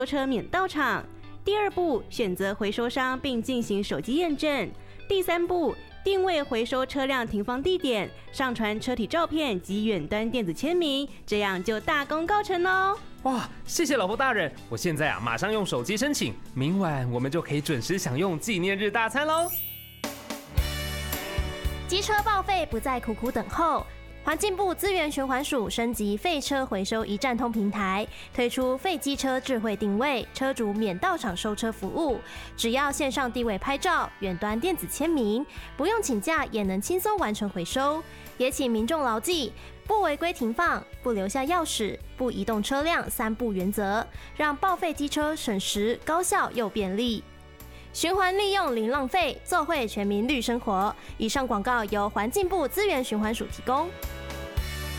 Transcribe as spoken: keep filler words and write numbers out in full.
车免到场。第二步，选择回收商并进行手机验证。第三步，定位回收车辆停放地点，上传车体照片及远端电子签名，这样就大功告成喽！ 哇，谢谢老婆大人，我现在啊马上用手机申请，明晚我们就可以准时享用纪念日大餐喽。 机车报废不再苦苦等候。环境部资源循环署升级废车回收一站通平台，推出废机车智慧定位，车主免到场收车服务，只要线上定位拍照、远端电子签名，不用请假也能轻松完成回收。也请民众牢记：不违规停放、不留下钥匙、不移动车辆三不原则，让报废机车省时、高效又便利。循环利用零浪费，做会全民绿生活。以上广告由环境部资源循环署提供。